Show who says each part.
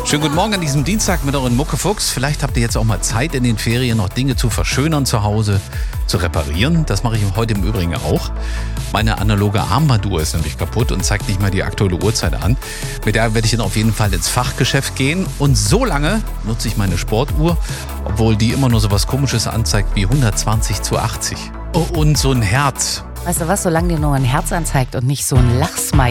Speaker 1: Schönen guten Morgen an diesem Dienstag mit euren Muckefuchs. Vielleicht habt ihr jetzt auch mal Zeit in den Ferien, noch Dinge zu verschönern zu Hause, zu reparieren. Das mache ich heute im Übrigen auch. Meine analoge Armbanduhr ist nämlich kaputt und zeigt nicht mal die aktuelle Uhrzeit an. Mit der werde ich dann auf jeden Fall ins Fachgeschäft gehen. Und so lange nutze ich meine Sportuhr, obwohl die immer nur so was Komisches anzeigt wie 120/80. Oh, und so ein Herz.
Speaker 2: Weißt du was, solange dir nur ein Herz anzeigt und nicht so ein Lachsmiley.